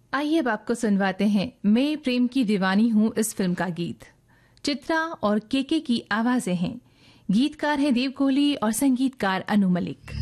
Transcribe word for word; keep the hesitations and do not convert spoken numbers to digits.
आइए अब आपको सुनवाते हैं मैं प्रेम की दीवानी हूँ इस फिल्म का गीत। चित्रा और केके की आवाजें हैं। गीतकार हैं देव कोहली और संगीतकार अनु मलिक।